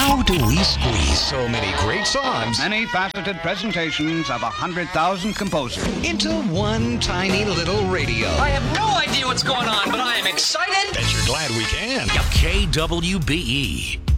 How do we squeeze so many great songs Many faceted presentations of 100,000 composers into one tiny little radio? I have no idea what's going on, but I am excited. Bet you're glad we can. KWBE.